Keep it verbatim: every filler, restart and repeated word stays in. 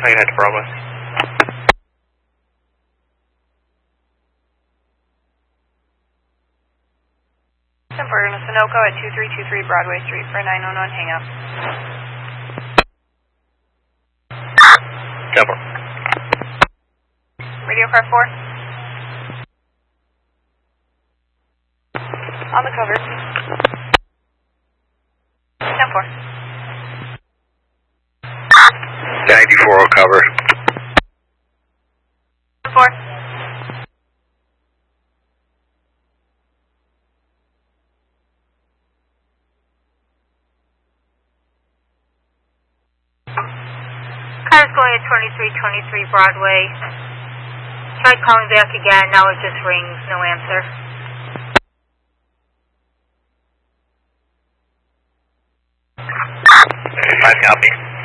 Plane head to Bravo. We're going to Sunoco at two three two three Broadway Street for a nine one one hangout. Cover. Radio car four. On the cover. ten four. ninety-four will cover. ten four. Car's going at twenty-three twenty-three Broadway. Tried calling back again, now it just rings, no answer. Five copy.